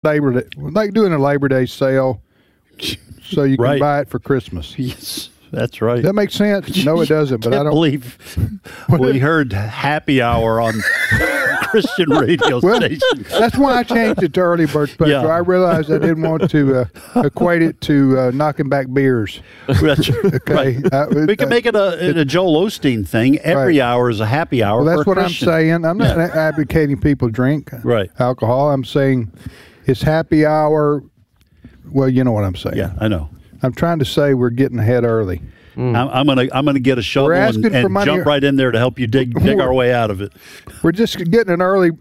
like doing a Labor Day sale, so you can buy it for Christmas. Yes, that's right. That makes sense. No, it doesn't. But I don't believe we heard happy hour on Christian radio station. That's why I changed it to early bird special. Yeah. I realized I didn't want to equate it to knocking back beers. Okay, we can make it a Joel Osteen thing. Every hour is a happy hour. Well, that's for a what Christian. I'm saying. I'm not advocating people drink alcohol. I'm saying it's happy hour. Well, you know what I'm saying. Yeah, I know. I'm trying to say we're getting ahead early. I'm gonna get a shovel and jump right in there to help you dig our way out of it. We're just getting an early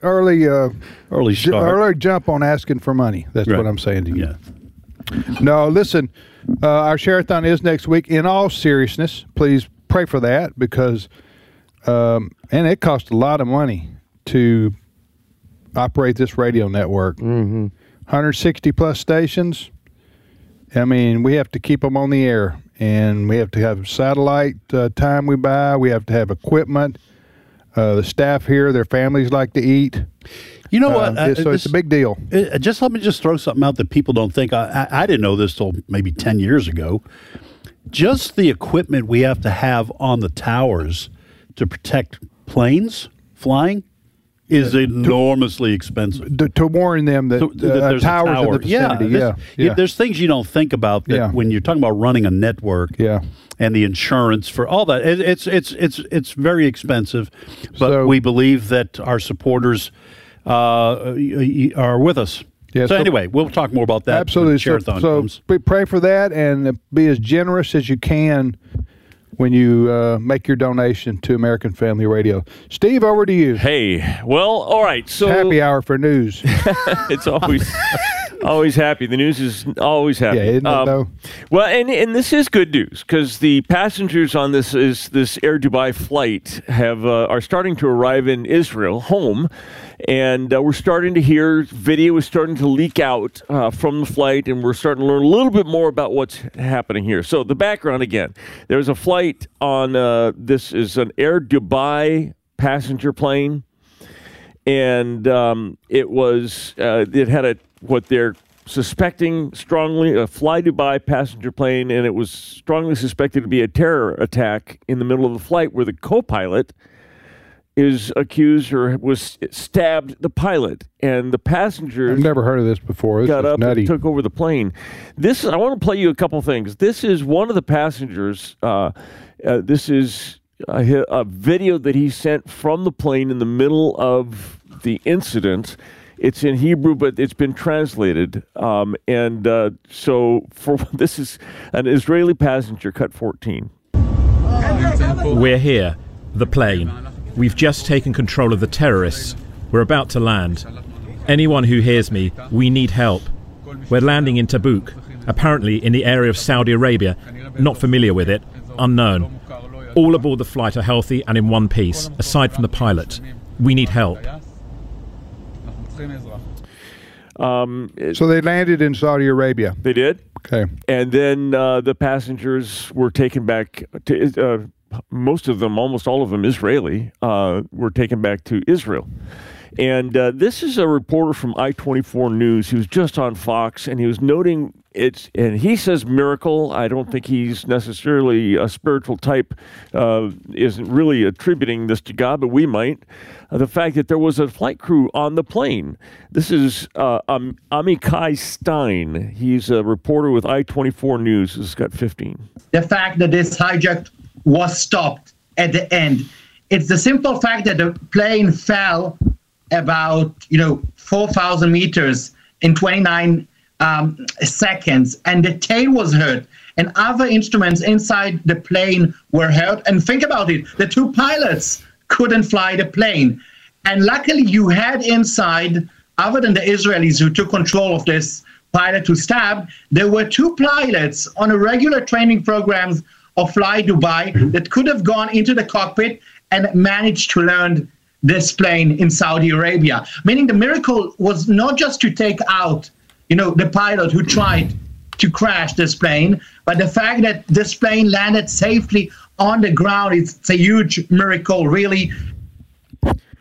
jump on asking for money. That's what I'm saying to you. Yeah. No, listen, our share-a-thon is next week. In all seriousness, please pray for that because, and it costs a lot of money to operate this radio network. 160 plus stations. I mean, we have to keep them on the air, and we have to have satellite time we buy. We have to have equipment. The staff here, their families like to eat. You know what? So it's a big deal. Just let me just throw something out that people don't think. I didn't know this till maybe 10 years ago. Just the equipment we have to have on the towers to protect planes flying is enormously expensive. To warn them that there's towers in the vicinity. There's things you don't think about that when you're talking about running a network. And the insurance for all that, it's very expensive. But we believe that our supporters are with us. Yeah, so anyway, we'll talk more about that. Absolutely. So pray for that and be as generous as you can when you make your donation to American Family Radio. Steve, over to you. Hey, well, all right. So happy hour for news. It's always happy. The news is always happy. Yeah, isn't it though? Well, and this is good news because the passengers on this Air Dubai flight are starting to arrive in Israel, home. And we're starting to hear video is starting to leak out from the flight, and we're starting to learn a little bit more about what's happening here. So the background again, there's a flight on this is an Air Dubai passenger plane, and it had what they're suspecting strongly a Fly Dubai passenger plane, and it was strongly suspected to be a terror attack in the middle of the flight where the co-pilot is accused or was stabbed the pilot, and the passengers. I've never heard of this before. This got up nutty. And took over the plane. I want to play you a couple things. This is one of the passengers. This is a video that he sent from the plane in the middle of the incident. It's in Hebrew, but it's been translated. So this is an Israeli passenger, cut 14. We're here, the plane. We've just taken control of the terrorists. We're about to land. Anyone who hears me, we need help. We're landing in Tabuk, apparently in the area of Saudi Arabia. Not familiar with it. Unknown. All aboard the flight are healthy and in one piece, aside from the pilot. We need help. So they landed in Saudi Arabia. They did. Okay. And then the passengers were taken back to most of them, almost all of them Israeli, were taken back to Israel. And this is a reporter from I-24 News who's just on Fox, and he was noting and he says miracle. I don't think he's necessarily a spiritual type, isn't really attributing this to God, but we might. The fact that there was a flight crew on the plane. This is Amikai Stein. He's a reporter with I-24 News. This has got 15. The fact that this hijack was stopped at the end. It's the simple fact that the plane fell about 4,000 meters in 29 seconds, and the tail was hurt, and other instruments inside the plane were hurt. And think about it, the two pilots couldn't fly the plane. And luckily you had inside, other than the Israelis who took control of this pilot who stabbed, there were two pilots on a regular training programs of Fly Dubai that could have gone into the cockpit and managed to learn this plane in Saudi Arabia. Meaning the miracle was not just to take out, the pilot who tried to crash this plane, but the fact that this plane landed safely on the ground, it's a huge miracle, really.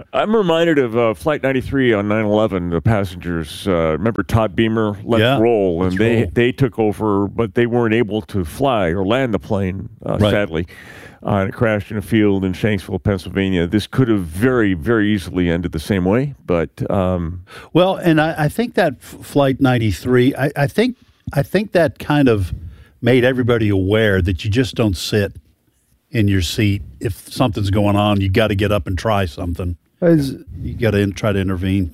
I'm reminded of Flight 93 on 9/11. The passengers, remember Todd Beamer, Let's Roll, and they took over, but they weren't able to fly or land the plane, sadly. And it crashed in a field in Shanksville, Pennsylvania. This could have very, very easily ended the same way, but well, and I think that Flight 93, I think that kind of made everybody aware that you just don't sit in your seat. If something's going on, you got to get up and try something. You got to try to intervene.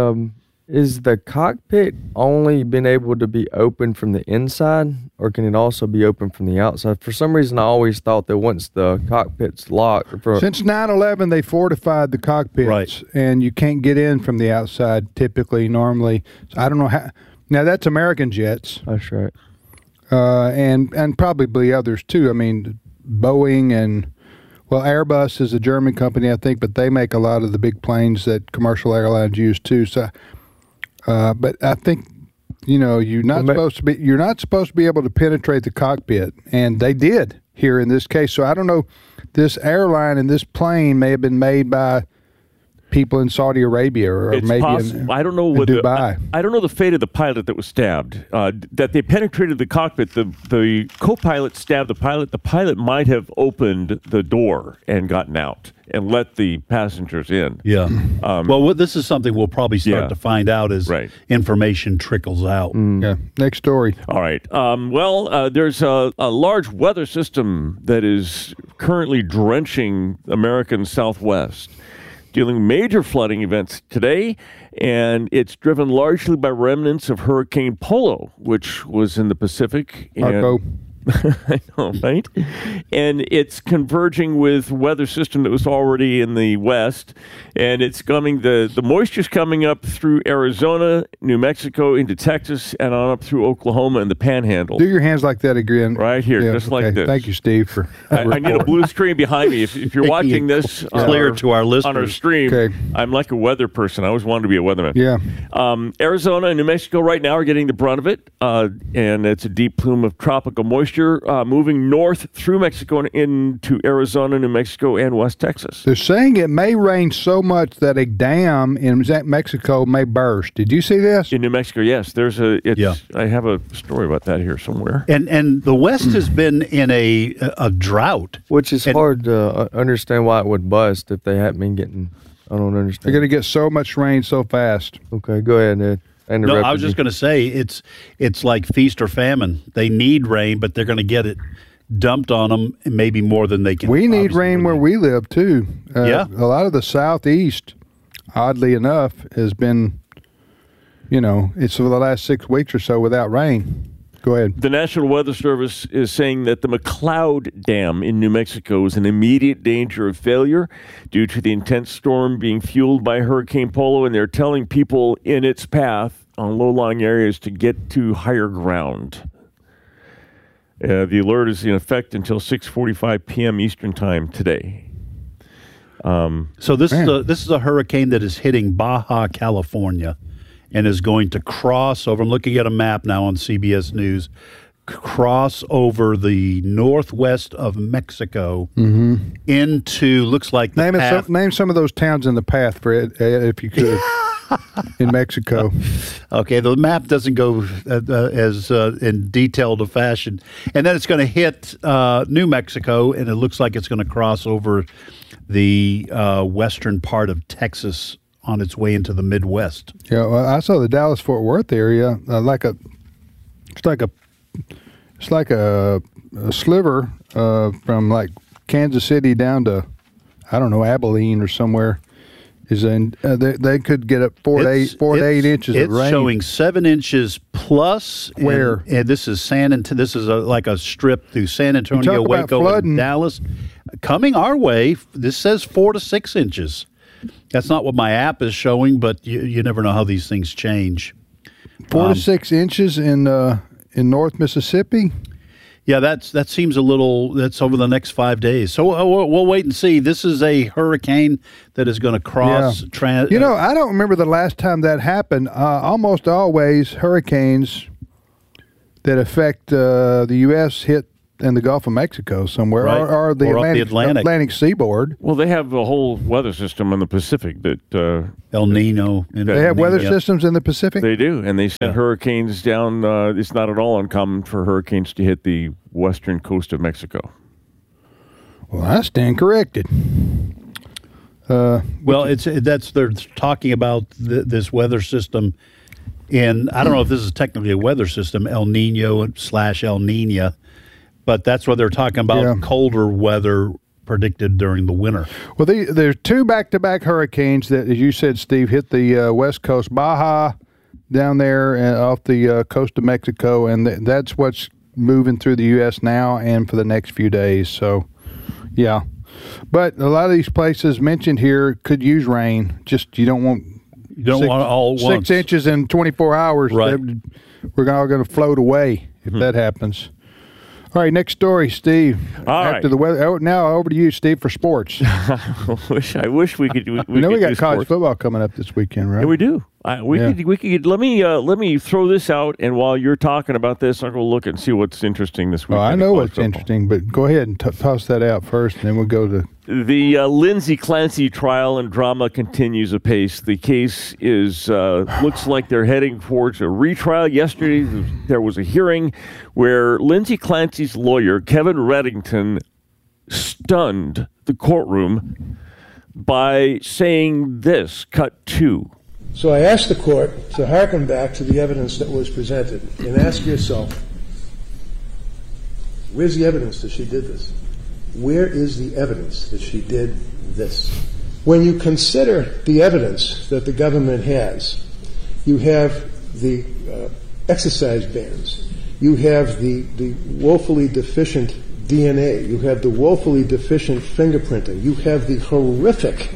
Is the cockpit only been able to be open from the inside, or can it also be open from the outside? For some reason, I always thought that once the cockpit's locked... Since 9/11, they fortified the cockpits, and you can't get in from the outside typically, normally. So I don't know how... Now, that's American jets. That's right. And probably others, too. I mean, Boeing and... Well, Airbus is a German company, I think, but they make a lot of the big planes that commercial airlines use, too. So... but I think, you're not supposed to be able to penetrate the cockpit, and they did here in this case. So I don't know. This airline and this plane may have been made by people in Saudi Arabia or maybe in I don't know what Dubai. I don't know the fate of the pilot that was stabbed. That they penetrated the cockpit. The co-pilot stabbed the pilot. The pilot might have opened the door and gotten out and let the passengers in. Yeah. Well, this is something we'll probably start to find out as information trickles out. Yeah. Next story. All right. There's a large weather system that is currently drenching American Southwest, dealing with major flooding events today, and it's driven largely by remnants of Hurricane Polo, which was in the Pacific. I know, right? And it's converging with weather system that was already in the west, and it's coming. The moisture's coming up through Arizona, New Mexico, into Texas, and on up through Oklahoma and the Panhandle. Do your hands like that again. Right here, just like this. Thank you, Steve. For I need a blue screen behind me. If you're watching this clear to our listeners on our stream, I'm like a weather person. I always wanted to be a weatherman. Yeah. Arizona and New Mexico right now are getting the brunt of it, and it's a deep plume of tropical moisture moving north through Mexico and into Arizona, New Mexico, and West Texas. They're saying it may rain so much that a dam in Mexico may burst. Did you see this? In New Mexico, yes. I have a story about that here somewhere. And the West has been in a drought. Which is hard to understand why it would bust if they hadn't been getting... I don't understand. They're going to get so much rain so fast. Okay, go ahead, Ed. No, I was just going to say it's like feast or famine. They need rain, but they're going to get it dumped on them, maybe more than they can. We need rain where we live too. A lot of the southeast, oddly enough, has been, it's for the last 6 weeks or so without rain. Go ahead. The National Weather Service is saying that the McCloud Dam in New Mexico is in immediate danger of failure due to the intense storm being fueled by Hurricane Polo, and they're telling people in its path on low-lying areas to get to higher ground. The alert is in effect until 6:45 p.m. Eastern Time today. So this is a hurricane that is hitting Baja California and is going to cross over. I'm looking at a map now on CBS News. Cross over the northwest of Mexico into, looks like the path. Name some of those towns in the path, Fred, if you could, in Mexico. Okay, the map doesn't go as in detailed a fashion. And then it's going to hit New Mexico, and it looks like it's going to cross over the western part of Texas on its way into the Midwest. Yeah, well, I saw the Dallas-Fort Worth area it's like a sliver from like Kansas City down to, I don't know, Abilene or somewhere. They could get up 4 to 8 inches of rain. It's showing 7 inches plus. Where? And this is this is like a strip through San Antonio, Waco, and Dallas. Coming our way, this says 4 to 6 inches. That's not what my app is showing, but you never know how these things change. 4 to 6 inches in North Mississippi. Yeah, that seems a little. That's over the next 5 days. So we'll wait and see. This is a hurricane that is going to cross. I don't remember the last time that happened. Almost always hurricanes that affect the U.S. hit in the Gulf of Mexico somewhere, Right. or the Or up the Atlantic, Atlantic. seaboard. Well, they have a whole weather system in the Pacific that El Nino. And They have weather yeah. systems in the Pacific. they do, and they send hurricanes down. It's not at all uncommon for hurricanes to hit the western coast of Mexico. Well, I stand corrected. Well, they're talking about this weather system in, I don't know if this is technically a weather system, El Nino / El Nina, but that's what they're talking about, Yeah. colder weather predicted during the winter. Well, there's two back-to-back hurricanes that, as you said, Steve, hit the west coast, Baja, down there and off the coast of Mexico, and that's what's moving through the U.S. now and for the next few days. So, yeah. But a lot of these places mentioned here could use rain. Just you don't want want it all at once. 6 inches in 24 hours. Right. We're all going to float away if that happens. All right, next story, Steve. All After right. the weather. Oh, now over to you, Steve, for sports. I wish we could. We We could got do college sports. football coming up this weekend, right? Yeah, we do. We Yeah. could. Let me throw this out, and while you're talking about this, I'll go look and see what's interesting this week. Oh, I know what's interesting, but go ahead and toss that out first, and then we'll go to. The Lindsay Clancy trial and drama continues apace. The case is looks like they're heading towards a retrial. Yesterday, there was a hearing where Lindsay Clancy's lawyer, Kevin Reddington, stunned the courtroom by saying this, cut 2. So I asked the court to hearken back to the evidence that was presented and ask yourself, where's the evidence that she did this? Where is the evidence that she did this? When you consider the evidence that the government has, you have the exercise bans, you have the woefully deficient DNA, you have the woefully deficient fingerprinting, you have the horrific,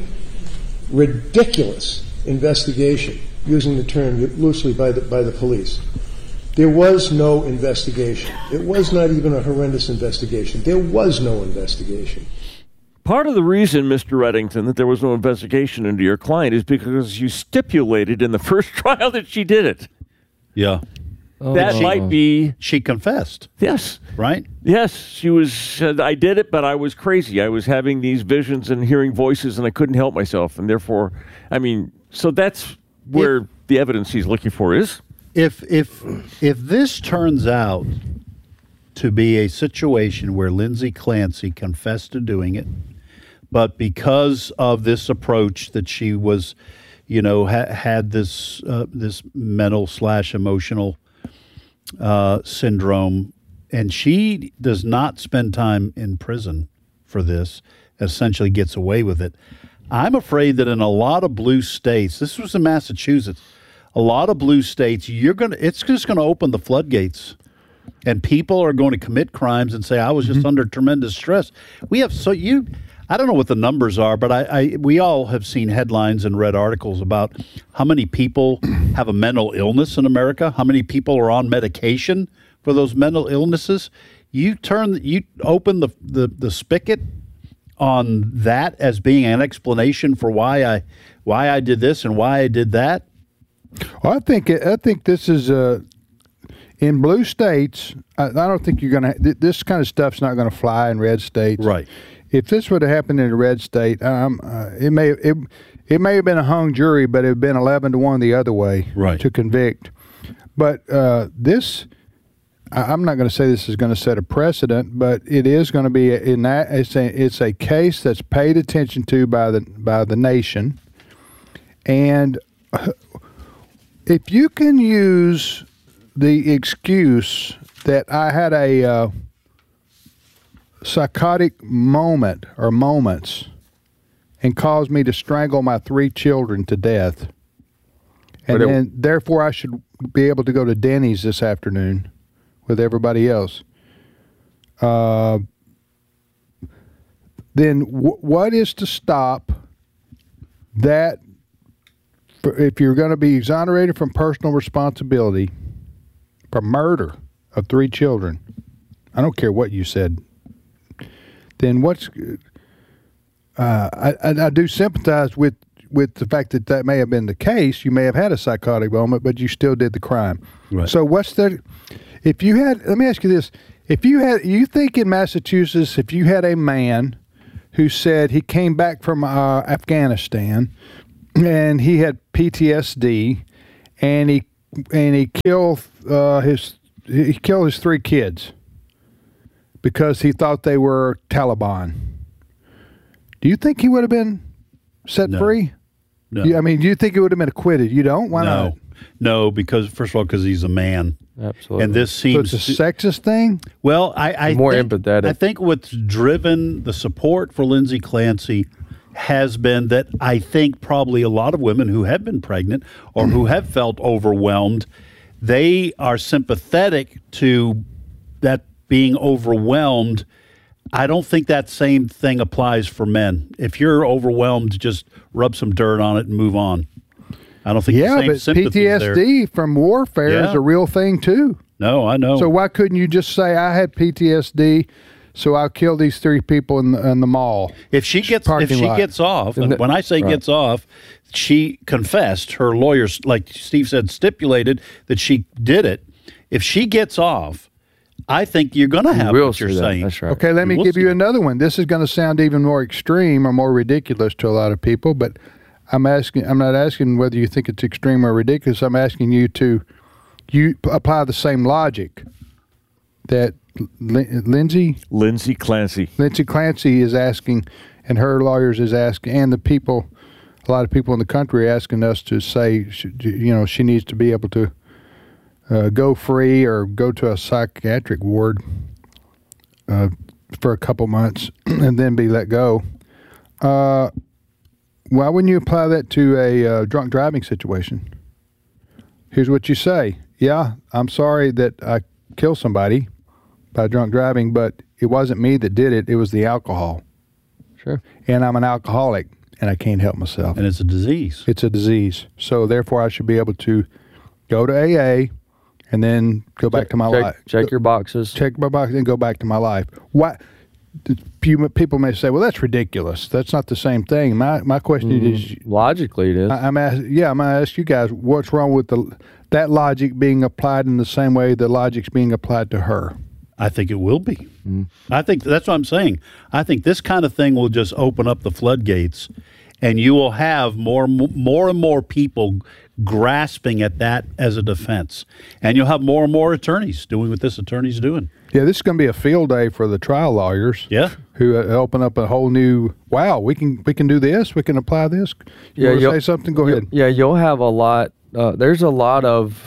ridiculous investigation, using the term loosely by the police. There was no investigation. It was not even a horrendous investigation. There was no investigation. Part of the reason, Mr. Reddington, that there was no investigation into your client is because you stipulated in the first trial that she did it. Yeah. That might be... She confessed, Yes. right? Yes, she said, I did it, but I was crazy. I was having these visions and hearing voices, and I couldn't help myself. And therefore, so that's where the evidence he's looking for is. If this turns out to be a situation where Lindsay Clancy confessed to doing it, but because of this approach that she was, had this this mental / emotional syndrome, and she does not spend time in prison for this, essentially gets away with it. I'm afraid that in a lot of blue states, this was in Massachusetts, a lot of blue states, it's just going to open the floodgates, and people are going to commit crimes and say, I was just under tremendous stress. I don't know what the numbers are, but we all have seen headlines and read articles about how many people have a mental illness in America, how many people are on medication for those mental illnesses. You open the spigot on that as being an explanation for why I did this and why I did that. Well, I think this is in blue states. I don't think you're going to. This kind of stuff's not going to fly in red states, Right. If this would have happened in a red state, it may have been a hung jury, but it would have been 11-1 the other way Right. to convict. But this, I'm not going to say this is going to set a precedent, but it is going to be it's a case that's paid attention to by the nation, and if you can use the excuse that I had a psychotic moment or moments and caused me to strangle my 3 children to death, and then therefore I should be able to go to Denny's this afternoon with everybody else, then what is to stop that? If you're going to be exonerated from personal responsibility for murder of 3 children, I don't care what you said, then what's I do sympathize with the fact that may have been the case. You may have had a psychotic moment, but you still did the crime. Right. So what's the, if you had, let me ask you this, If you think in Massachusetts, if you had a man who said he came back from Afghanistan and he had PTSD and he killed his 3 kids because he thought they were Taliban, do you think he would have been set free? No. I mean, do you think he would have been acquitted? You don't? Why not? No, because first of all, because he's a man. Absolutely. And this seems So it's a sexist thing? well. I More think, empathetic. I think what's driven the support for Lindsay Clancy has been that I think probably a lot of women who have been pregnant or who have felt overwhelmed, they are sympathetic to that being overwhelmed. I don't think that same thing applies for men. If you're overwhelmed, just rub some dirt on it and move on. I don't think the same but sympathy is there. PTSD from warfare is Yeah. a real thing too. No, I know. So why couldn't you just say I had PTSD, so I'll kill these 3 people in the mall? If she gets parking lot. gets off, And and when I say right. gets off, she confessed. Her lawyers, like Steve said, stipulated that she did it. If she gets off, I think you're going to have will what you're see that. saying. That's right. Okay, let me We'll give see you that. another one. This is going to sound even more extreme or more ridiculous to a lot of people, but I'm not asking whether you think it's extreme or ridiculous. I'm asking you to apply the same logic that Lindsay Clancy is asking, and her lawyers is asking, and a lot of people in the country are asking us to say, she needs to be able to go free or go to a psychiatric ward for a couple months and then be let go. Why wouldn't you apply that to a drunk driving situation? Here's what you say. Yeah, I'm sorry that I killed somebody by drunk driving, but it wasn't me that did it. It was the alcohol. Sure. And I'm an alcoholic, and I can't help myself. And it's a disease. It's a disease. So therefore, I should be able to go to AA and then go back to my life. Check your boxes. Check my box and go back to my life. Why? People may say, "Well, that's ridiculous. That's not the same thing." My question is, Logically, it is. I'm going to ask you guys, what's wrong with that logic being applied in the same way the logic's being applied to her? I think it will be. I think that's what I'm saying. I think this kind of thing will just open up the floodgates, and you will have more and more people grasping at that as a defense, and you'll have more and more attorneys doing what this attorney's doing. Yeah, this is going to be a field day for the trial lawyers. Yeah. Who open up a whole new. Wow, we can do this. We can apply this. You want to say something? Go ahead. Yeah, you'll have a lot. There's a lot of.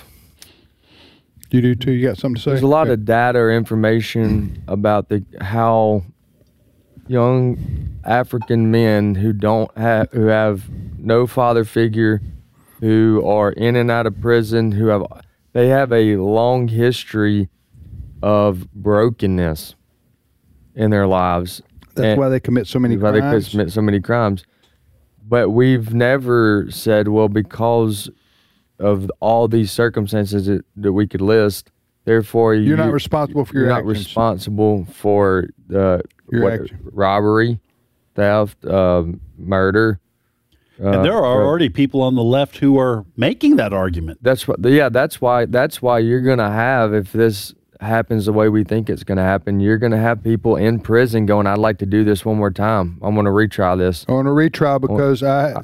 You do too. You got something to say? There's a lot of data or information about how young African men who have no father figure, who are in and out of prison, they have a long history of brokenness in their lives. That's why they commit so many crimes. Why they commit so many crimes. But we've never said, well, because of all these circumstances that we could list, therefore you're not responsible for your actions. You're not responsible for action. Robbery, theft, murder. And there are already people on the left who are making that argument. That's why you're going to have, if this happens the way we think it's going to happen, you're going to have people in prison going, I'd like to do this one more time. I want to retry this. I want to retry because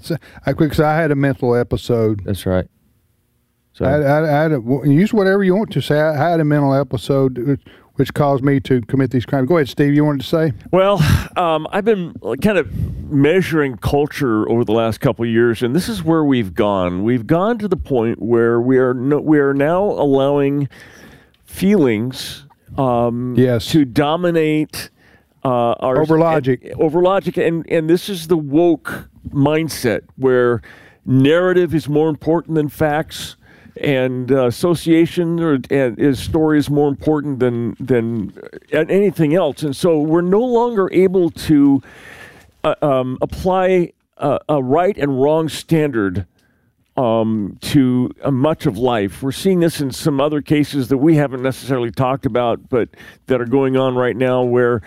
I had a mental episode. That's right. So I use whatever you want to say. I had a mental episode which caused me to commit these crimes. Go ahead, Steve. You wanted to say? Well, I've been kind of measuring culture over the last couple of years, and this is where we've gone. We've gone to the point where we are now allowing feelings to dominate over logic. Over logic, and this is the woke mindset where narrative is more important than facts. And association is story is more important than anything else, and so we're no longer able to apply a right and wrong standard to much of life. We're seeing this in some other cases that we haven't necessarily talked about, but that are going on right now, where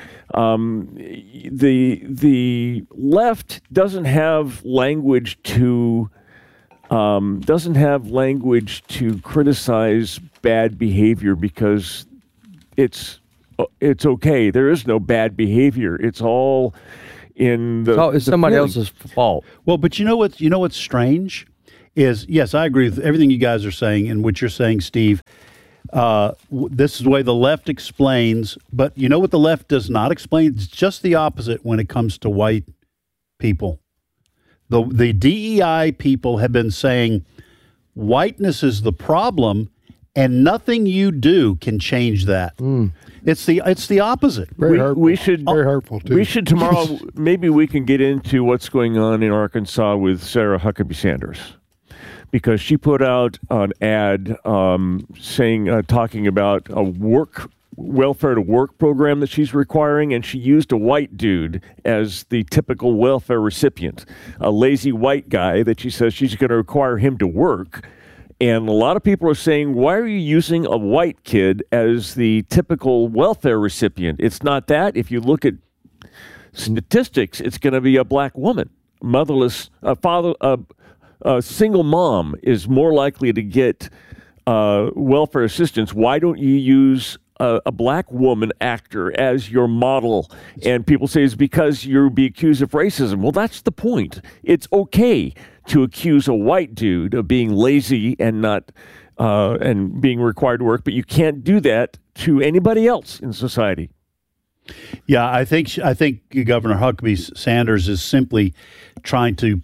the left doesn't have language to. Doesn't have language to criticize bad behavior because it's it's okay. There is no bad behavior. It's all in the. It's somebody else's fault. Well, but you know what's strange is, yes, I agree with everything you guys are saying and what you're saying, Steve. This is the way the left explains, but you know what the left does not explain? It's just the opposite when it comes to white people. The DEI people have been saying whiteness is the problem, and nothing you do can change that. It's the opposite. Very hurtful. We should very hurtful too. We should tomorrow. Maybe we can get into what's going on in Arkansas with Sarah Huckabee Sanders, because she put out an ad talking about a welfare to work program that she's requiring, and she used a white dude as the typical welfare recipient, a lazy white guy that she says she's going to require him to work. And a lot of people are saying, why are you using a white kid as the typical welfare recipient? It's not that. If you look at statistics, it's going to be a black woman, motherless, a single mom is more likely to get welfare assistance. Why don't you use a black woman actor as your model? And people say it's because you'll be accused of racism. Well, that's the point. It's okay to accuse a white dude of being lazy and not and being required to work, but you can't do that to anybody else in society. Yeah, I think Governor Huckabee Sanders is simply trying to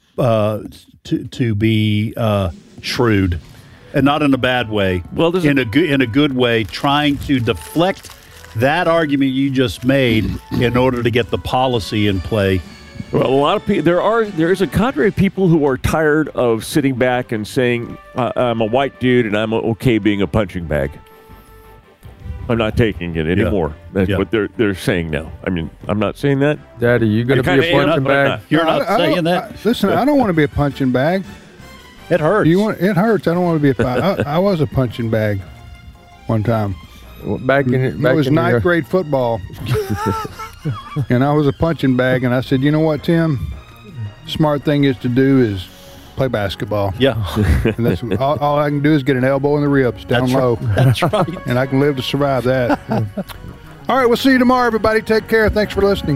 be shrewd, and not in a bad way. Well, in a good way, trying to deflect that argument you just made in order to get the policy in play. Well, a lot of people there is a cadre of people who are tired of sitting back and saying, "I'm a white dude and I'm okay being a punching bag. I'm not taking it anymore." That's what they're saying now. I mean, I'm not saying that. Daddy, you going to be a punching bag? You're not saying that. Listen, I don't want to be a punching bag. It hurts. It hurts. I don't want to be I was a punching bag one time. It was ninth grade football. And I was a punching bag, and I said, you know what, Tim? Smart thing is to do is play basketball. Yeah. And that's all I can do is get an elbow in the ribs down low. That's right. And I can live to survive that. All right, we'll see you tomorrow, everybody. Take care. Thanks for listening.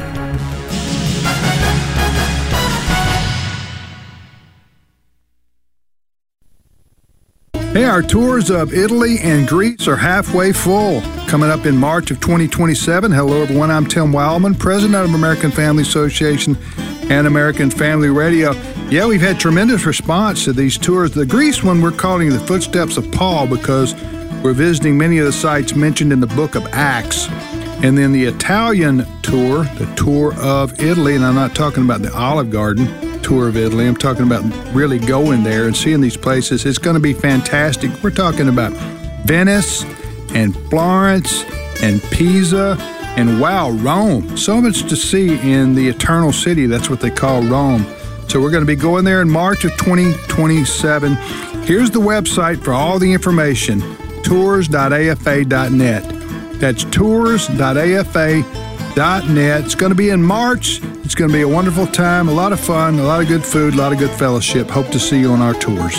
Hey, our tours of Italy and Greece are halfway full. Coming up in March of 2027. Hello, everyone. I'm Tim Wildman, president of American Family Association and American Family Radio. Yeah, we've had tremendous response to these tours. The Greece one we're calling the Footsteps of Paul because we're visiting many of the sites mentioned in the book of Acts. And then the Italian tour, the tour of Italy, and I'm not talking about the Olive Garden tour of Italy. I'm talking about really going there and seeing these places. It's going to be fantastic. We're talking about Venice and Florence and Pisa and, wow, Rome. So much to see in the Eternal City. That's what they call Rome. So we're going to be going there in March of 2027. Here's the website for all the information, tours.afa.net. That's tours.afa.net. It's going to be in March. It's going to be a wonderful time, a lot of fun, a lot of good food, a lot of good fellowship. Hope to see you on our tours.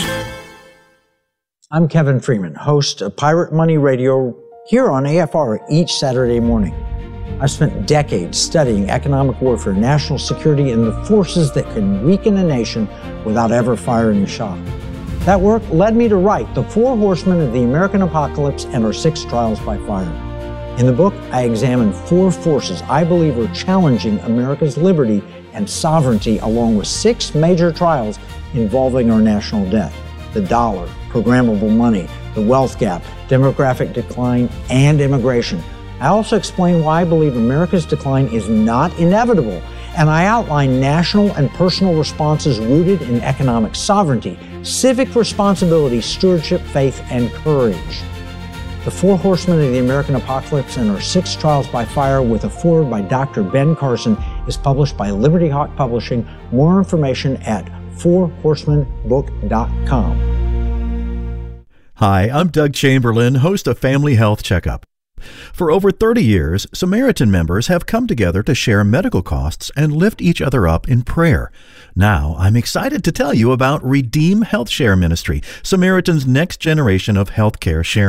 I'm Kevin Freeman, host of Pirate Money Radio here on AFR each Saturday morning. I've spent decades studying economic warfare, national security, and the forces that can weaken a nation without ever firing a shot. That work led me to write The Four Horsemen of the American Apocalypse and Our Six Trials by Fire. In the book, I examine four forces I believe are challenging America's liberty and sovereignty, along with six major trials involving our national debt: the dollar, programmable money, the wealth gap, demographic decline, and immigration. I also explain why I believe America's decline is not inevitable, and I outline national and personal responses rooted in economic sovereignty, civic responsibility, stewardship, faith, and courage. The Four Horsemen of the American Apocalypse and Our Six Trials by Fire, with a foreword by Dr. Ben Carson, is published by Liberty Hawk Publishing. More information at fourhorsemenbook.com. Hi, I'm Doug Chamberlain, host of Family Health Checkup. For over 30 years, Samaritan members have come together to share medical costs and lift each other up in prayer. Now, I'm excited to tell you about Redeem Health Share Ministry, Samaritan's next generation of healthcare sharing.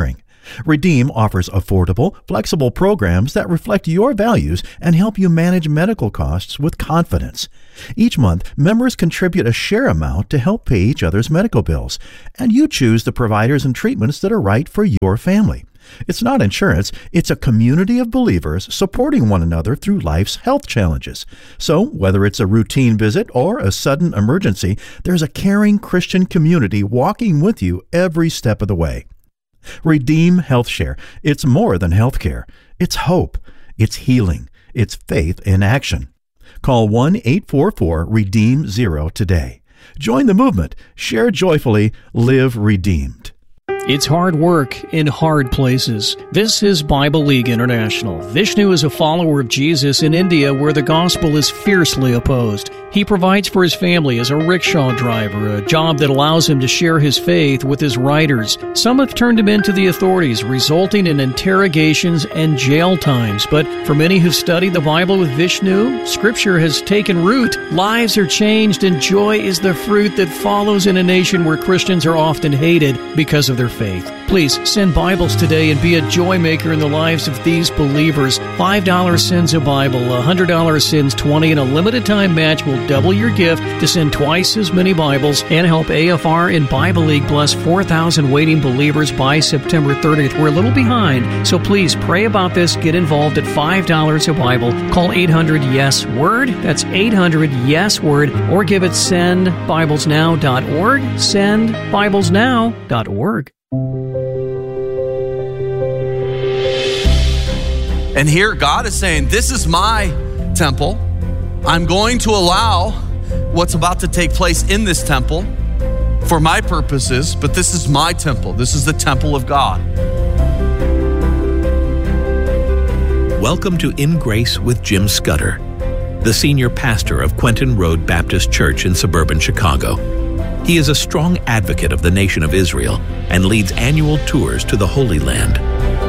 Redeem offers affordable, flexible programs that reflect your values and help you manage medical costs with confidence. Each month, members contribute a share amount to help pay each other's medical bills, and you choose the providers and treatments that are right for your family. It's not insurance, it's a community of believers supporting one another through life's health challenges. So, whether it's a routine visit or a sudden emergency, there's a caring Christian community walking with you every step of the way. Redeem HealthShare. It's more than healthcare. It's hope. It's healing. It's faith in action. Call 1-844-REDEEM-0 today. Join the movement. Share joyfully. Live redeemed. It's hard work in hard places. This is Bible League International. Vishnu is a follower of Jesus in India where the gospel is fiercely opposed. He provides for his family as a rickshaw driver, a job that allows him to share his faith with his riders. Some have turned him into the authorities, resulting in interrogations and jail times. But for many who've studied the Bible with Vishnu, Scripture has taken root. Lives are changed, and joy is the fruit that follows in a nation where Christians are often hated because of their faith. Please send Bibles today and be a joy maker in the lives of these believers. $5 sends a Bible, $100 sends 20, and a limited time match will double your gift to send twice as many Bibles and help AFR and Bible League bless 4,000 waiting believers by September 30th. We're a little behind, so please pray about this. Get involved at $5 a Bible. Call 800-YES-WORD. That's 800-YES-WORD. Or give it sendbiblesnow.org. Sendbiblesnow.org. And here God is saying, this is my temple. I'm going to allow what's about to take place in this temple for my purposes, but this is my temple. This is the temple of God. Welcome to In Grace with Jim Scudder, the senior pastor of Quentin Road Baptist Church in suburban Chicago. He is a strong advocate of the nation of Israel and leads annual tours to the Holy Land.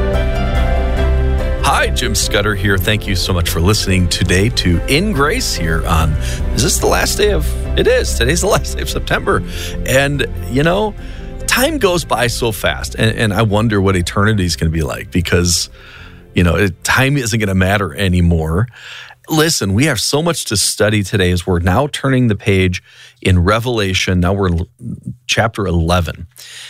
Hi, Jim Scudder here. Thank you so much for listening today to In Grace here on, is this the last day of, it is. Today's the last day of September. And, you know, time goes by so fast. And I wonder what eternity is going to be like because, you know, time isn't going to matter anymore. Listen, we have so much to study today as we're now turning the page in Revelation. Now we're in chapter 11.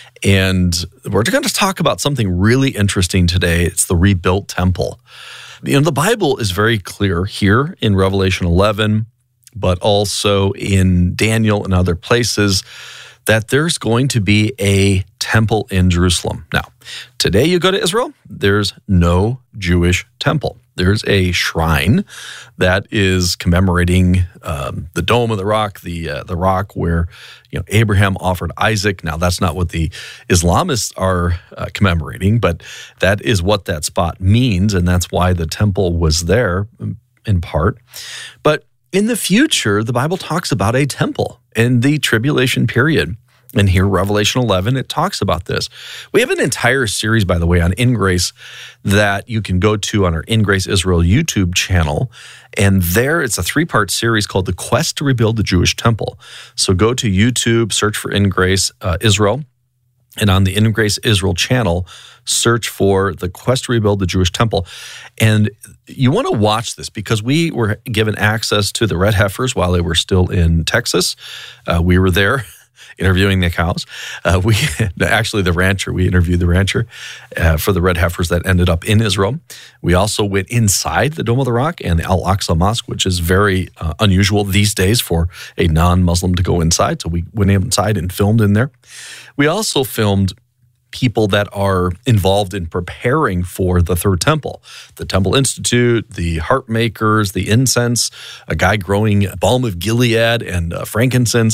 And we're going to talk about something really interesting today. It's the rebuilt temple. You know, the Bible is very clear here in Revelation 11, but also in Daniel and other places, that there's going to be a temple in Jerusalem. Now, today you go to Israel, there's no Jewish temple. There's a shrine that is commemorating the Dome of the Rock, the rock where Abraham offered Isaac. Now, that's not what the Islamists are commemorating, but that is what that spot means, and that's why the temple was there in part. But in the future, the Bible talks about a temple in the tribulation period. And here, Revelation 11, it talks about this. We have an entire series, by the way, on In Grace that you can go to on our In Grace Israel YouTube channel. And there, it's a 3-part series called The Quest to Rebuild the Jewish Temple. So go to YouTube, search for In Grace Israel. And on the In Grace Israel channel, search for The Quest to Rebuild the Jewish Temple. And you want to watch this because we were given access to the red heifers while they were still in Texas. We were there interviewing the cows. We interviewed the rancher for the red heifers that ended up in Israel. We also went inside the Dome of the Rock and the Al-Aqsa Mosque, which is very unusual these days for a non-Muslim to go inside. So we went inside and filmed in there. We also filmed people that are involved in preparing for the Third Temple. The Temple Institute, the harp makers, the incense, a guy growing balm of Gilead and frankincense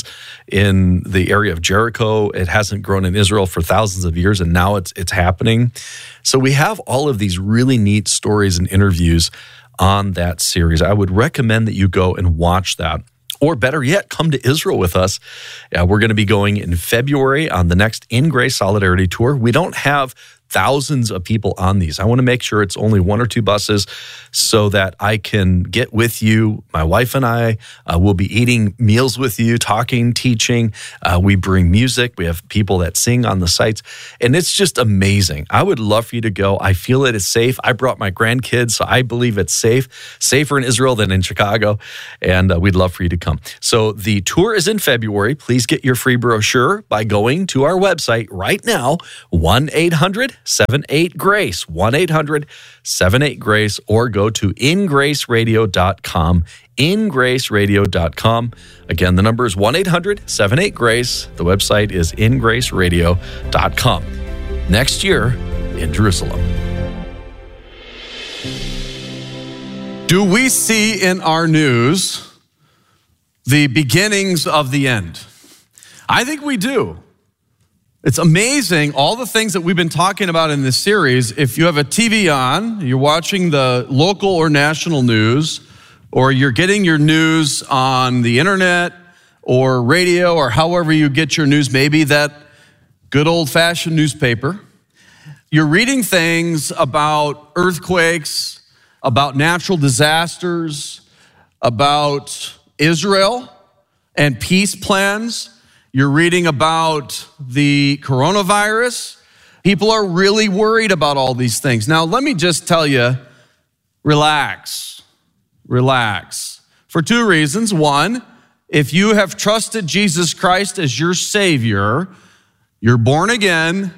in the area of Jericho. It hasn't grown in Israel for thousands of years, and now it's happening. So we have all of these really neat stories and interviews on that series. I would recommend that you go and watch that. Or better yet, come to Israel with us. We're going to be going in February on the next In Grace Solidarity Tour. We don't have thousands of people on these. I want to make sure it's only 1 or 2 buses so that I can get with you. My wife and I will be eating meals with you, talking, teaching. We bring music. We have people that sing on the sites. And it's just amazing. I would love for you to go. I feel it is safe. I brought my grandkids, so I believe it's safe. Safer in Israel than in Chicago. And we'd love for you to come. So the tour is in February. Please get your free brochure by going to our website right now, 1-800-78-GRACE, 1-800-78-GRACE, or go to ingraceradio.com, ingraceradio.com. Again, the number is 1-800-78-GRACE. The website is ingraceradio.com. Next year in Jerusalem. Do we see in our news the beginnings of the end? I think we do. It's amazing, all the things that we've been talking about in this series. If you have a TV on, you're watching the local or national news, or you're getting your news on the internet or radio or however you get your news, maybe that good old-fashioned newspaper, you're reading things about earthquakes, about natural disasters, about Israel and peace plans. You're reading about the coronavirus. People are really worried about all these things. Now, let me just tell you, relax. For 2 reasons. One, if you have trusted Jesus Christ as your Savior, you're born again,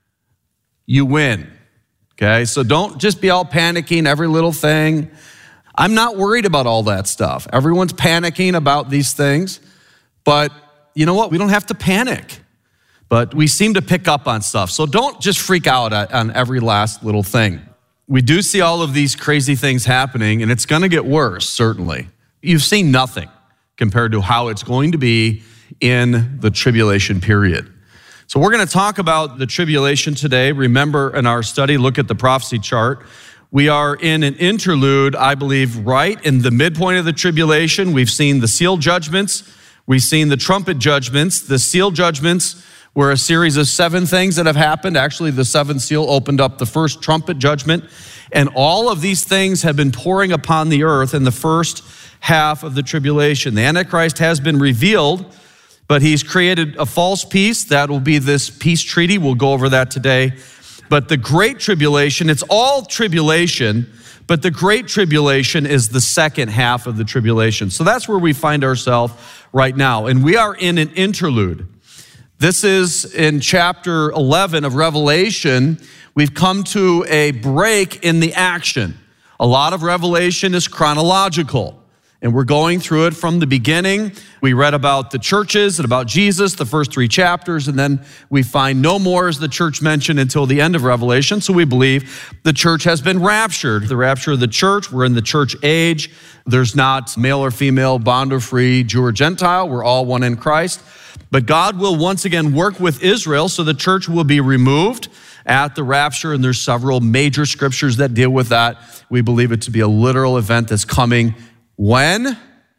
you win. Okay, so don't just be all panicking every little thing. I'm not worried about all that stuff. Everyone's panicking about these things, but you know what? We don't have to panic, but we seem to pick up on stuff. So don't just freak out on every last little thing. We do see all of these crazy things happening, and it's going to get worse, certainly. You've seen nothing compared to how it's going to be in the tribulation period. So we're going to talk about the tribulation today. Remember, in our study, look at the prophecy chart. We are in an interlude, I believe, right in the midpoint of the tribulation. We've seen the seal judgments. We've seen the trumpet judgments. The seal judgments were a series of 7 things that have happened. Actually, the 7th seal opened up the first trumpet judgment. And all of these things have been pouring upon the earth in the first half of the tribulation. The Antichrist has been revealed, but he's created a false peace. That will be this peace treaty. We'll go over that today. But the Great Tribulation, it's all tribulation, but the Great Tribulation is the second half of the tribulation. So that's where we find ourselves right now. And we are in an interlude. This is in chapter 11 of Revelation. We've come to a break in the action. A lot of Revelation is chronological. And we're going through it from the beginning. We read about the churches and about Jesus, the first 3 chapters, and then we find no more is the church mentioned until the end of Revelation. So we believe the church has been raptured. The rapture of the church, we're in the church age. There's not male or female, bond or free, Jew or Gentile. We're all one in Christ. But God will once again work with Israel, so the church will be removed at the rapture, and there's several major scriptures that deal with that. We believe it to be a literal event that's coming. When?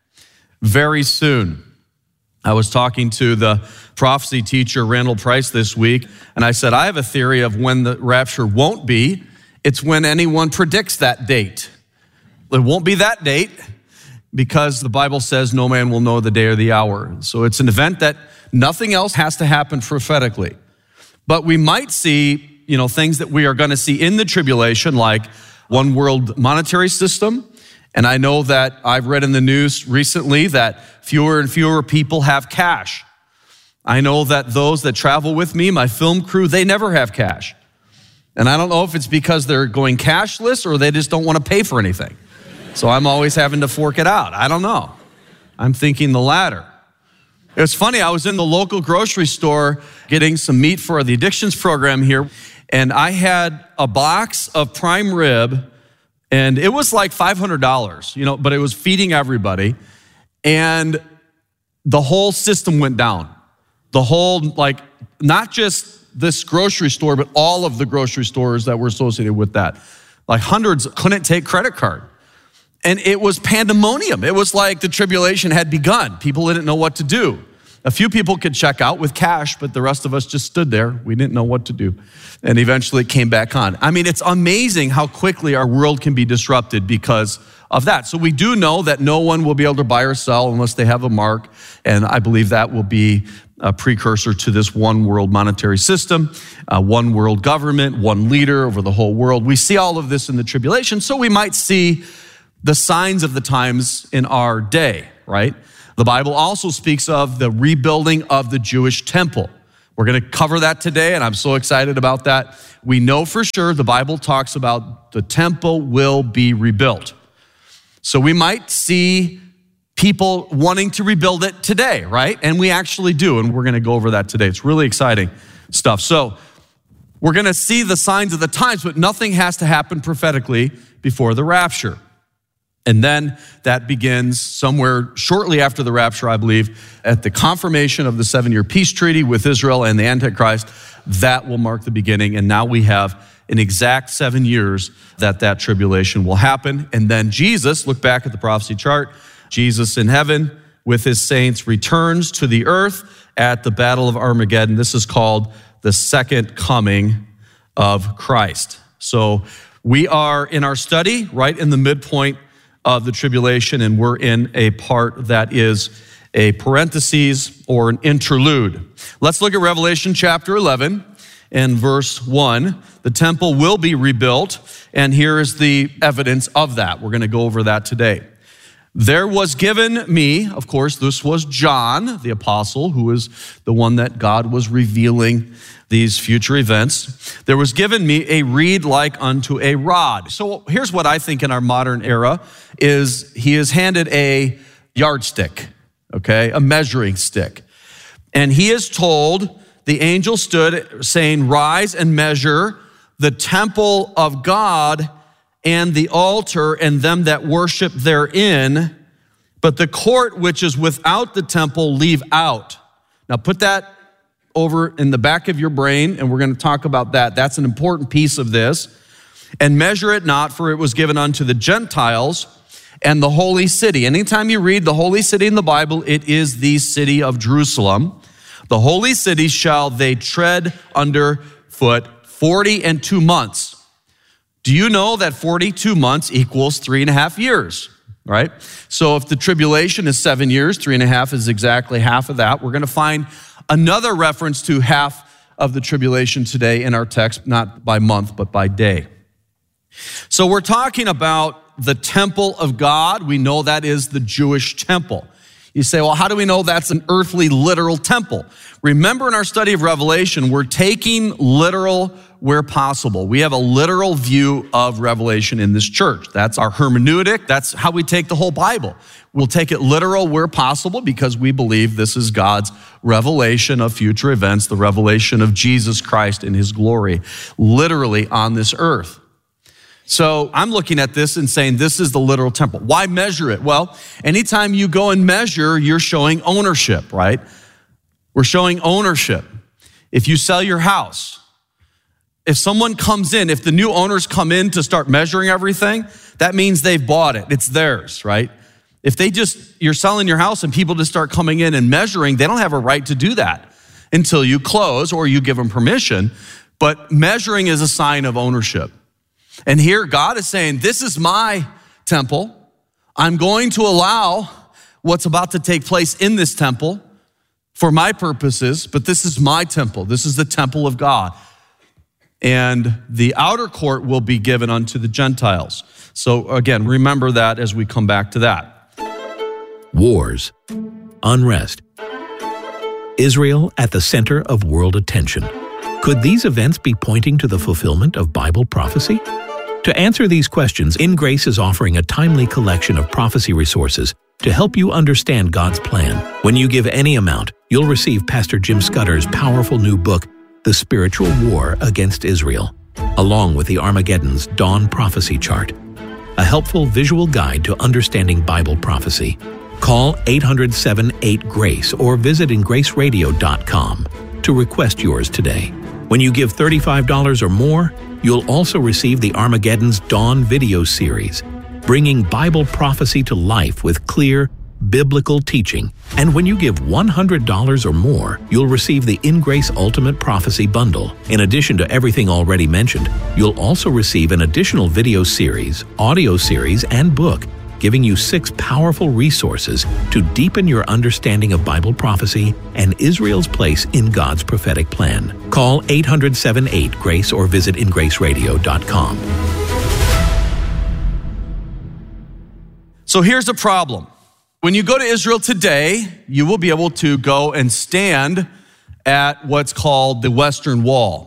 Very soon. I was talking to the prophecy teacher, Randall Price, this week, and I said, I have a theory of when the rapture won't be. It's when anyone predicts that date. It won't be that date because the Bible says no man will know the day or the hour. So it's an event that nothing else has to happen prophetically. But we might see, things that we are going to see in the tribulation, like one world monetary system. And I know that I've read in the news recently that fewer and fewer people have cash. I know that those that travel with me, my film crew, they never have cash. And I don't know if it's because they're going cashless or they just don't want to pay for anything. So I'm always having to fork it out. I don't know. I'm thinking the latter. It was funny, I was in the local grocery store getting some meat for the addictions program here, and I had a box of prime rib. And it was like $500, but it was feeding everybody. And the whole system went down. The whole, not just this grocery store, but all of the grocery stores that were associated with that. Like hundreds couldn't take credit card. And it was pandemonium. It was like the tribulation had begun. People didn't know what to do. A few people could check out with cash, but the rest of us just stood there. We didn't know what to do. And eventually it came back on. I mean, it's amazing how quickly our world can be disrupted because of that. So we do know that no one will be able to buy or sell unless they have a mark. And I believe that will be a precursor to this one world monetary system, one world government, one leader over the whole world. We see all of this in the tribulation, so we might see the signs of the times in our day, right? The Bible also speaks of the rebuilding of the Jewish temple. We're going to cover that today, and I'm so excited about that. We know for sure the Bible talks about the temple will be rebuilt. So we might see people wanting to rebuild it today, right? And we actually do, and we're going to go over that today. It's really exciting stuff. So we're going to see the signs of the times, but nothing has to happen prophetically before the rapture. And then that begins somewhere shortly after the rapture, I believe, at the confirmation of the 7-year peace treaty with Israel and the Antichrist. That will mark the beginning. And now we have an exact 7 years that tribulation will happen. And then Jesus, look back at the prophecy chart, Jesus in heaven with his saints returns to the earth at the Battle of Armageddon. This is called the second coming of Christ. So we are in our study right in the midpoint of the tribulation, and we're in a part that is a parenthesis or an interlude. Let's look at Revelation chapter 11 and verse 1. The temple will be rebuilt, and here is the evidence of that. We're going to go over that today. There was given me, of course, this was John, the apostle, who is the one that God was revealing these future events. There was given me a reed like unto a rod. So here's what I think in our modern era is he is handed a yardstick, okay, a measuring stick. And he is told, the angel stood saying, rise and measure the temple of God and the altar and them that worship therein, but the court which is without the temple leave out. Now put that over in the back of your brain, and we're going to talk about that. That's an important piece of this. And measure it not, for it was given unto the Gentiles and the holy city. Anytime you read the holy city in the Bible, it is the city of Jerusalem. The holy city shall they tread under foot 40 and 2 months. Do you know that 42 months equals 3.5 years, right? So if the tribulation is 7 years, 3.5 is exactly half of that. We're going to find another reference to half of the tribulation today in our text, not by month, but by day. So we're talking about the temple of God. We know that is the Jewish temple. You say, well, how do we know that's an earthly, literal temple? Remember in our study of Revelation, we're taking literal where possible. We have a literal view of Revelation in this church. That's our hermeneutic. That's how we take the whole Bible. We'll take it literal where possible because we believe this is God's revelation of future events, the revelation of Jesus Christ in his glory, literally on this earth. So I'm looking at this and saying this is the literal temple. Why measure it? Well, anytime you go and measure, you're showing ownership, right? We're showing ownership. If you sell your house, if someone comes in, if the new owners come in to start measuring everything, that means they've bought it. It's theirs, right? If you're selling your house and people just start coming in and measuring, they don't have a right to do that until you close or you give them permission. But measuring is a sign of ownership. And here God is saying, this is my temple. I'm going to allow what's about to take place in this temple for my purposes, but this is my temple. This is the temple of God. And the outer court will be given unto the Gentiles. So again, remember that as we come back to that. Wars, unrest, Israel at the center of world attention. Could these events be pointing to the fulfillment of Bible prophecy? To answer these questions, In Grace is offering a timely collection of prophecy resources to help you understand God's plan. When you give any amount, you'll receive Pastor Jim Scudder's powerful new book, The Spiritual War Against Israel, along with the Armageddon's Dawn Prophecy Chart, a helpful visual guide to understanding Bible prophecy. Call 800-78-GRACE or visit ingraceradio.com to request yours today. When you give $35 or more, you'll also receive the Armageddon's Dawn video series, bringing Bible prophecy to life with clear, biblical teaching. And when you give $100 or more, you'll receive the In Grace Ultimate Prophecy Bundle. In addition to everything already mentioned, you'll also receive an additional video series, audio series, and book, giving you 6 powerful resources to deepen your understanding of Bible prophecy and Israel's place in God's prophetic plan. Call 800-78-GRACE or visit ingraceradio.com. So here's the problem. When you go to Israel today, you will be able to go and stand at what's called the Western Wall.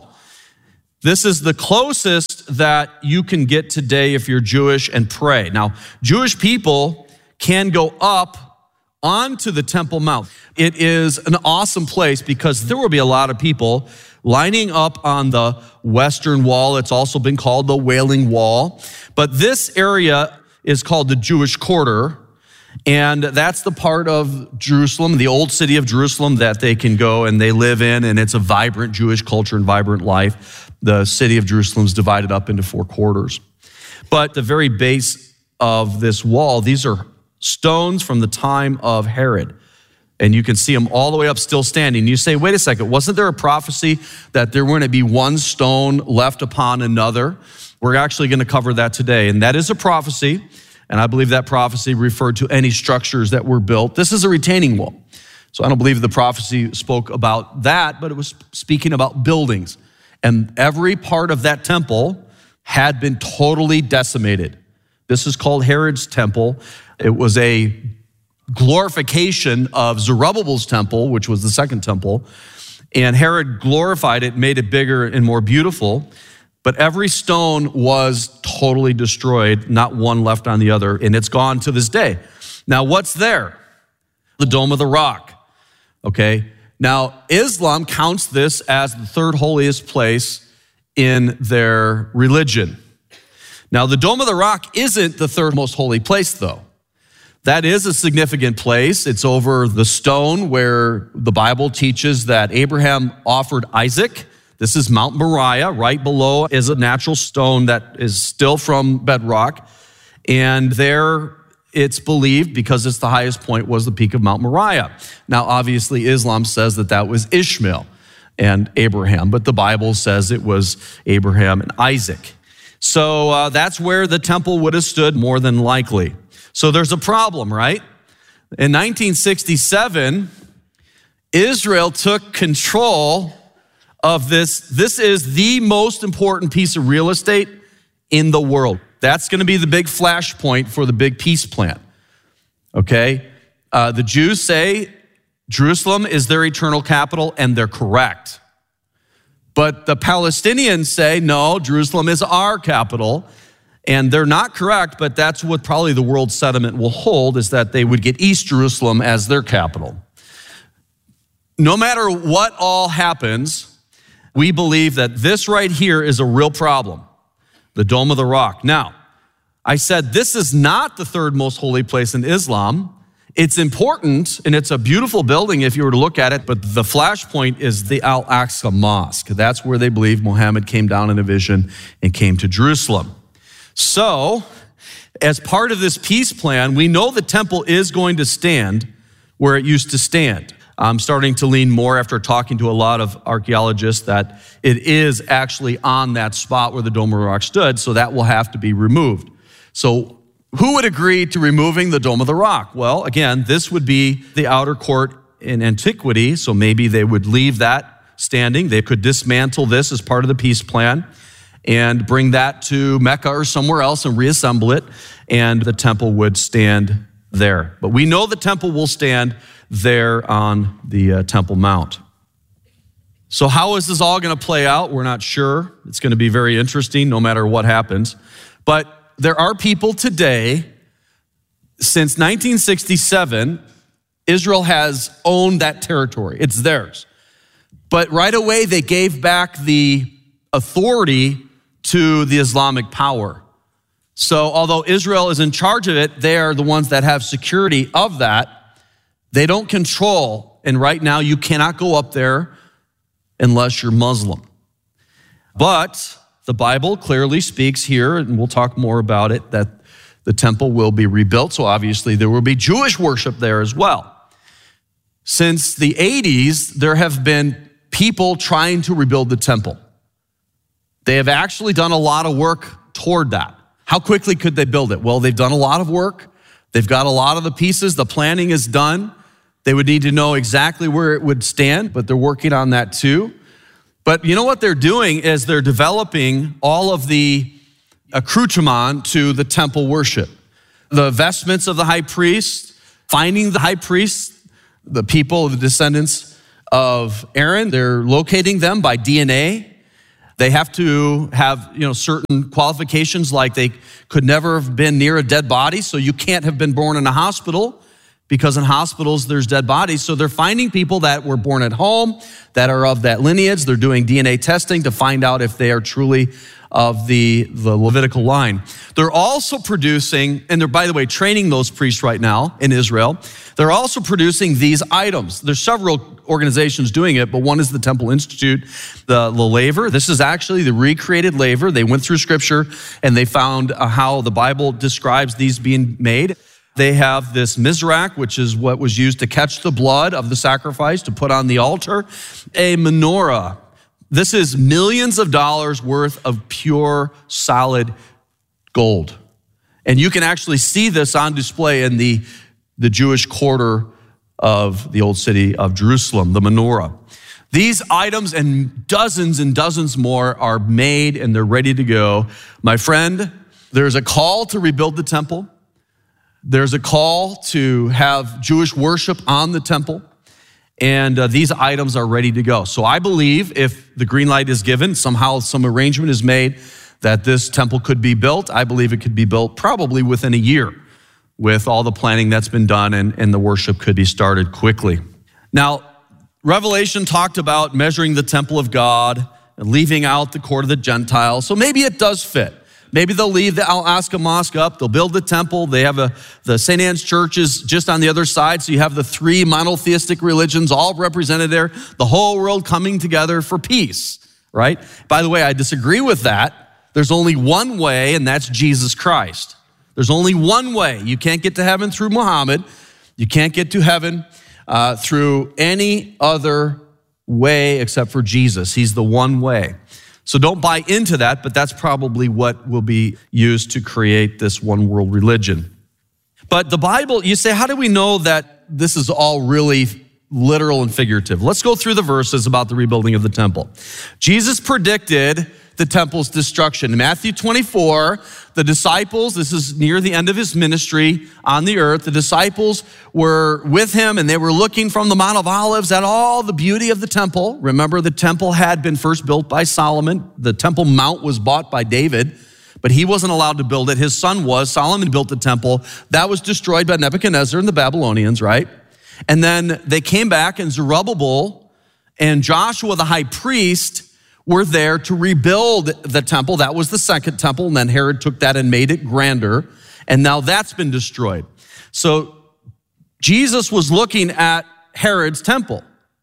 This is the closest that you can get today if you're Jewish and pray. Now, Jewish people can go up onto the Temple Mount. It is an awesome place because there will be a lot of people lining up on the Western Wall. It's also been called the Wailing Wall. But this area is called the Jewish Quarter. And that's the part of Jerusalem, the old city of Jerusalem, that they can go and they live in, and it's a vibrant Jewish culture and vibrant life. The city of Jerusalem is divided up into 4 quarters. But the very base of this wall, these are stones from the time of Herod. And you can see them all the way up still standing. You say, wait a second, wasn't there a prophecy that there were going to be one stone left upon another? We're actually going to cover that today. And that is a prophecy. And I believe that prophecy referred to any structures that were built. This is a retaining wall. So I don't believe the prophecy spoke about that, but it was speaking about buildings. And every part of that temple had been totally decimated. This is called Herod's temple. It was a glorification of Zerubbabel's temple, which was the second temple. And Herod glorified it, made it bigger and more beautiful. But every stone was totally destroyed, not one left on the other, and it's gone to this day. Now, what's there? The Dome of the Rock, okay? Now, Islam counts this as the 3rd holiest place in their religion. Now, the Dome of the Rock isn't the 3rd most holy place, though. That is a significant place. It's over the stone where the Bible teaches that Abraham offered Isaac. This is Mount Moriah. Right below is a natural stone that is still from bedrock. And there it's believed, because it's the highest point, was the peak of Mount Moriah. Now, obviously, Islam says that that was Ishmael and Abraham, but the Bible says it was Abraham and Isaac. So that's where the temple would have stood more than likely. So there's a problem, right? In 1967, Israel took control of this. This is the most important piece of real estate in the world. That's going to be the big flashpoint for the big peace plan, okay? The Jews say Jerusalem is their eternal capital, and they're correct. But the Palestinians say, no, Jerusalem is our capital, and they're not correct, but that's what probably the world sentiment will hold, is that they would get East Jerusalem as their capital. No matter what all happens, we believe that this right here is a real problem. The Dome of the Rock. Now, I said this is not the 3rd most holy place in Islam. It's important, and it's a beautiful building if you were to look at it, but the flashpoint is the Al-Aqsa Mosque. That's where they believe Muhammad came down in a vision and came to Jerusalem. So, as part of this peace plan, we know the temple is going to stand where it used to stand. I'm starting to lean more after talking to a lot of archaeologists that it is actually on that spot where the Dome of the Rock stood, so that will have to be removed. So who would agree to removing the Dome of the Rock? Well, again, this would be the outer court in antiquity, so maybe they would leave that standing. They could dismantle this as part of the peace plan and bring that to Mecca or somewhere else and reassemble it, and the temple would stand there. But we know the temple will stand there on the Temple Mount. So how is this all going to play out? We're not sure. It's going to be very interesting no matter what happens. But there are people today, since 1967, Israel has owned that territory. It's theirs. But right away, they gave back the authority to the Islamic power. So although Israel is in charge of it, they are the ones that have security of that. They don't control, and right now you cannot go up there unless you're Muslim. But the Bible clearly speaks here, and we'll talk more about it, that the temple will be rebuilt. So obviously there will be Jewish worship there as well. Since the 80s, there have been people trying to rebuild the temple. They have actually done a lot of work toward that. How quickly could they build it? Well, they've done a lot of work. They've got a lot of the pieces. The planning is done. They would need to know exactly where it would stand, but they're working on that too. But you know what they're doing is they're developing all of the accoutrement to the temple worship. The vestments of the high priest, finding the high priest, the people, the descendants of Aaron, they're locating them by DNA. They have to have, certain qualifications, like they could never have been near a dead body, so you can't have been born in a hospital, because in hospitals there's dead bodies. So they're finding people that were born at home, that are of that lineage. They're doing DNA testing to find out if they are truly of the Levitical line. They're also producing, and they're, by the way, training those priests right now in Israel. They're also producing these items. There's several organizations doing it, but one is the Temple Institute, the laver. This is actually the recreated laver. They went through scripture and they found how the Bible describes these being made. They have this mizrak, which is what was used to catch the blood of the sacrifice to put on the altar. A menorah. This is millions of dollars worth of pure, solid gold. And you can actually see this on display in the Jewish quarter of the old city of Jerusalem, the menorah. These items and dozens more are made and they're ready to go. My friend, there's a call to rebuild the temple. There's a call to have Jewish worship on the temple. And these items are ready to go. So I believe if the green light is given, somehow some arrangement is made that this temple could be built. I believe it could be built probably within a year with all the planning that's been done, and the worship could be started quickly. Now, Revelation talked about measuring the temple of God and leaving out the court of the Gentiles. So maybe it does fit. Maybe they'll leave the Al-Aqsa Mosque up. They'll build the temple. They have the St. Anne's Church is just on the other side. So you have the three monotheistic religions all represented there. The whole world coming together for peace, right? By the way, I disagree with that. There's only one way, and that's Jesus Christ. There's only one way. You can't get to heaven through Muhammad. You can't get to heaven through any other way except for Jesus. He's the one way. So don't buy into that, but that's probably what will be used to create this one world religion. But the Bible, you say, how do we know that this is all really literal and figurative? Let's go through the verses about the rebuilding of the temple. Jesus predicted the temple's destruction. In Matthew 24, the disciples, this is near the end of his ministry on the earth, the disciples were with him and they were looking from the Mount of Olives at all the beauty of the temple. Remember, the temple had been first built by Solomon. The Temple Mount was bought by David, but he wasn't allowed to build it. His son was. Solomon built the temple. That was destroyed by Nebuchadnezzar and the Babylonians, right? And then they came back, and Zerubbabel and Joshua, the high priest, were there to rebuild the temple. That was the second temple, and then Herod took that and made it grander, and now that's been destroyed. So Jesus was looking at Herod's temple,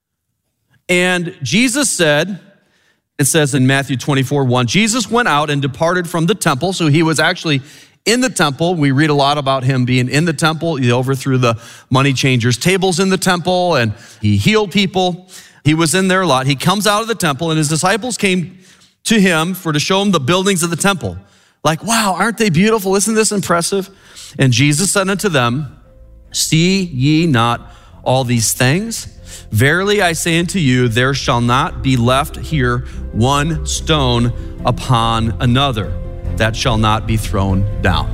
and Jesus said, it says in Matthew 24:1, Jesus went out and departed from the temple, so he was actually in the temple. We read a lot about him being in the temple. He overthrew the money changers' tables in the temple, and he healed people. He was in there a lot. He comes out of the temple, and his disciples came to him to show him the buildings of the temple. Like, wow, aren't they beautiful? Isn't this impressive? And Jesus said unto them, see ye not all these things? Verily I say unto you, there shall not be left here one stone upon another that shall not be thrown down.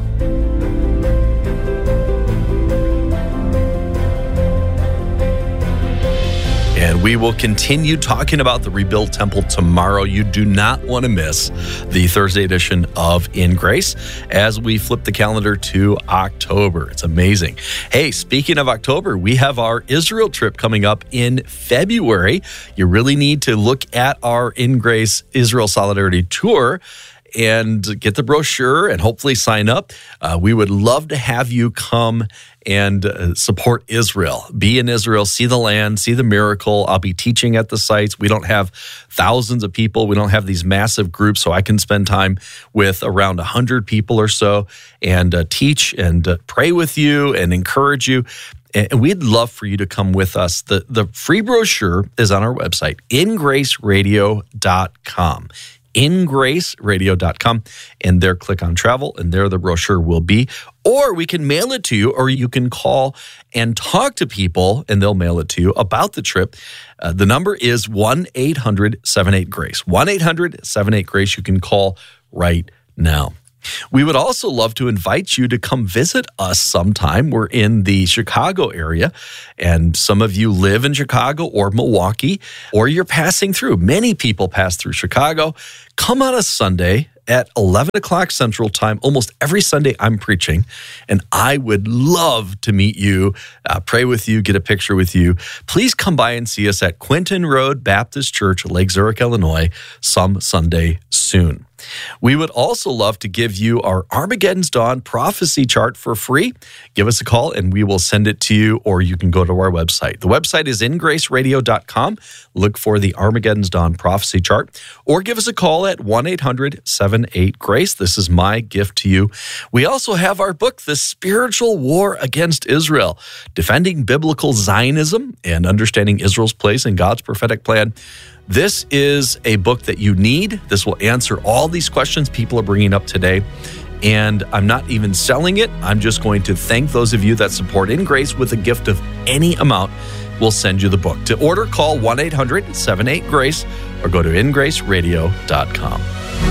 And we will continue talking about the rebuilt temple tomorrow. You do not want to miss the Thursday edition of In Grace as we flip the calendar to October. It's amazing. Hey, speaking of October, we have our Israel trip coming up in February. You really need to look at our In Grace Israel Solidarity Tour. and get the brochure and hopefully sign up. We would love to have you come and support Israel. Be in Israel, see the land, see the miracle. I'll be teaching at the sites. We don't have thousands of people. We don't have these massive groups, so I can spend time with around 100 people or so and teach and pray with you and encourage you. And we'd love for you to come with us. The free brochure is on our website, ingraceradio.com. ingraceradio.com, and there click on travel, and there the brochure will be. Or we can mail it to you, or you can call and talk to people, and they'll mail it to you about the trip. The number is 1-800-78-GRACE. 1-800-78-GRACE. You can call right now. We would also love to invite you to come visit us sometime. We're in the Chicago area, and some of you live in Chicago or Milwaukee, or you're passing through. Many people pass through Chicago. Come on a Sunday at 11 o'clock Central Time. Almost every Sunday I'm preaching, and I would love to meet you, pray with you, get a picture with you. Please come by and see us at Quentin Road Baptist Church, Lake Zurich, Illinois, some Sunday soon. We would also love to give you our Armageddon's Dawn prophecy chart for free. Give us a call and we will send it to you, or you can go to our website. The website is ingraceradio.com. Look for the Armageddon's Dawn prophecy chart, or give us a call at 1-800-78-GRACE. This is my gift to you. We also have our book, The Spiritual War Against Israel, Defending Biblical Zionism and Understanding Israel's Place in God's Prophetic Plan. This is a book that you need. This will answer all these questions people are bringing up today. And I'm not even selling it. I'm just going to thank those of you that support In Grace with a gift of any amount. We'll send you the book. To order, call 1-800-78-GRACE or go to ingraceradio.com.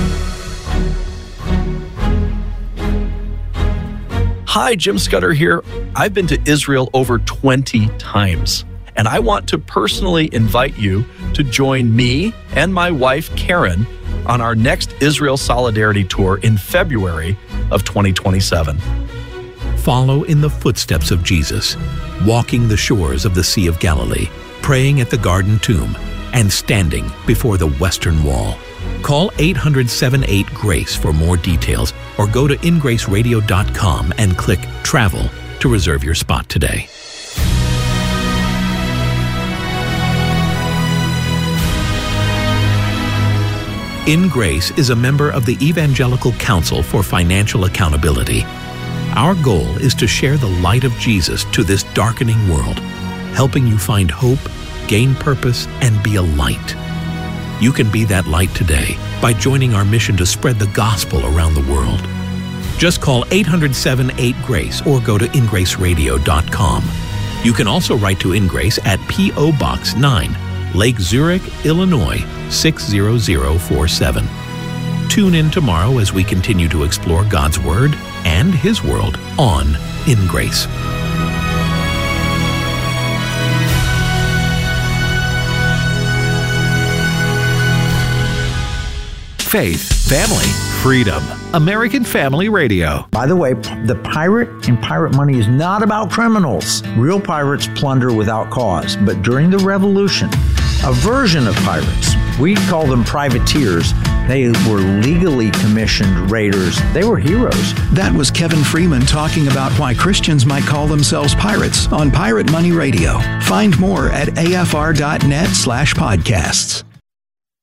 Hi, Jim Scudder here. I've been to Israel over 20 times. And I want to personally invite you to join me and my wife, Karen, on our next Israel Solidarity Tour in February of 2027. Follow in the footsteps of Jesus, walking the shores of the Sea of Galilee, praying at the Garden Tomb, and standing before the Western Wall. Call 800-78-GRACE for more details, or go to ingraceradio.com and click Travel to reserve your spot today. In Grace is a member of the Evangelical Council for Financial Accountability. Our goal is to share the light of Jesus to this darkening world, helping you find hope, gain purpose, and be a light. You can be that light today by joining our mission to spread the gospel around the world. Just call 800-78-GRACE or go to ingraceradio.com. You can also write to In Grace at P.O. Box 9, Lake Zurich, Illinois, 60047. Tune in tomorrow as we continue to explore God's Word and His world on In Grace. Faith, family, freedom. American Family Radio. By the way, the pirate in Pirate Money is not about criminals. Real pirates plunder without cause. But during the Revolution, a version of pirates, we call them privateers, they were legally commissioned raiders. They were heroes. That was Kevin Freeman talking about why Christians might call themselves pirates on Pirate Money Radio. Find more at afr.net/podcasts.